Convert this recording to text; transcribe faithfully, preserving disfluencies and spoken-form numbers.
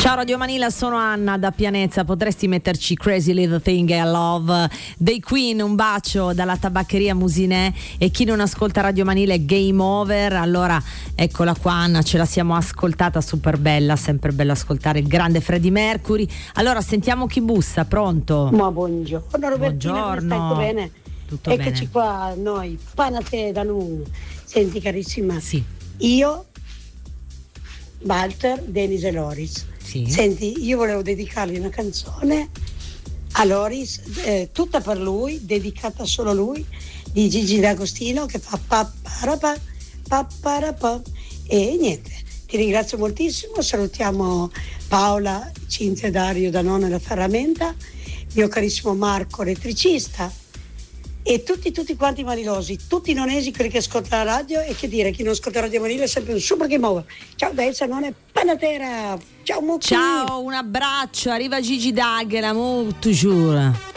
Ciao Radio Manila, sono Anna da Pianezza. Potresti metterci Crazy Little Thing I Love dei Queen, un bacio dalla tabaccheria Musinè. E chi non ascolta Radio Manila è game over. Allora eccola qua Anna, ce la siamo ascoltata, super bella, sempre bello ascoltare il grande Freddie Mercury. Allora sentiamo chi bussa, pronto? Ma buongiorno Robertina, Buongiorno. come stai? Bene? Tutto Eccoci bene. qua noi, panate da noi. Senti carissima, Sì. io, Walter, Denise e Loris. Sì. Senti, io volevo dedicargli una canzone a Loris, eh, tutta per lui, dedicata solo a lui, di Gigi D'Agostino, che fa papparapà, papparapà. E niente, ti ringrazio moltissimo, salutiamo Paola, Cinzia e Dario da Nonna la Ferramenta, mio carissimo Marco, elettricista, e tutti tutti quanti manilosi, tutti nonesi, quelli che ascoltano la radio. E che dire, chi non ascolta Radio Manila è sempre un super game over. Ciao da Elsa Nonna Panatera, ciao Mucchi. Ciao, un abbraccio, arriva Gigi D'Agostino, toujours.